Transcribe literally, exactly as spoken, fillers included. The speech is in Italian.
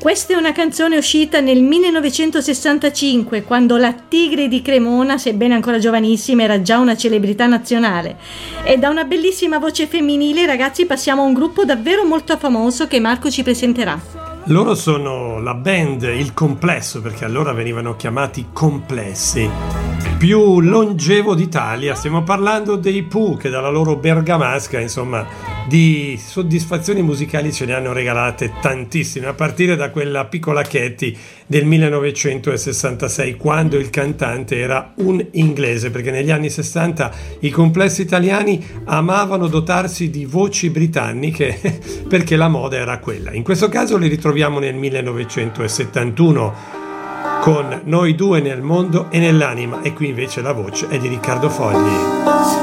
Questa è una canzone uscita nel millenovecentosessantacinque, quando la Tigre di Cremona, sebbene ancora giovanissima, era già una celebrità nazionale. E da una bellissima voce femminile, ragazzi, passiamo a un gruppo davvero molto famoso che Marco ci presenterà. Loro sono la band Il Complesso, perché allora venivano chiamati Complessi, più longevo d'Italia. Stiamo parlando dei Pooh, che dalla loro bergamasca, insomma, di soddisfazioni musicali ce ne hanno regalate tantissime, a partire da quella Piccola Katy del millenovecentosessantasei, quando il cantante era un inglese, perché negli anni sessanta i Complessi italiani amavano dotarsi di voci britanniche perché la moda era quella. In questo caso li ritroviamo nel millenovecentosettantuno con Noi due nel mondo e nell'anima, e qui invece la voce è di Riccardo Fogli.